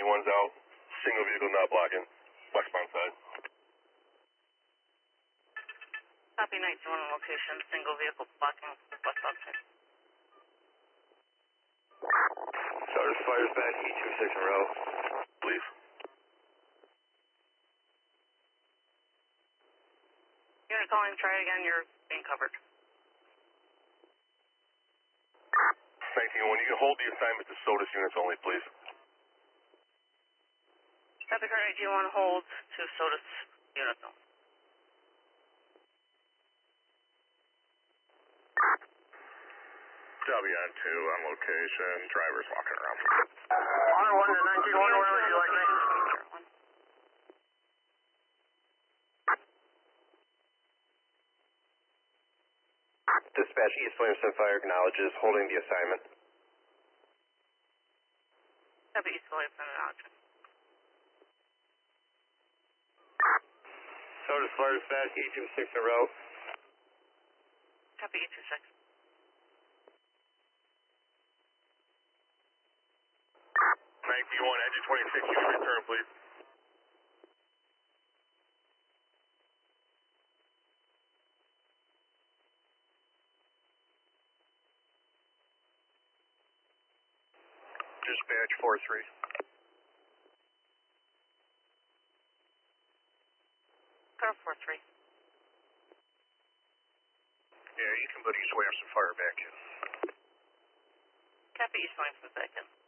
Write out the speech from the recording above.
19-1's out. Single vehicle not blocking. Westbound side. Copy 19-1 location. Single vehicle blocking westbound side. Starters fires back, E26 in row. Please. Unit calling, try again, you're being covered. 19-1, you can hold the assignment to SOTUS units only, please. Copy car 19-1 holds to SOTUS units only. WN2 on location, drivers walking around. Honor 1 to 19-1, where would you like me? Dispatch East Williamson Fire acknowledges holding the assignment. Copy East Williamson acknowledgement. SOTUS fires back, E26 in row. Copy E26. 19-1, engine 26, unit return, please. Dispatch 4-3. Car 4-3. Yeah, you can put East Williamson Fire back in. Copy East Williamson back in.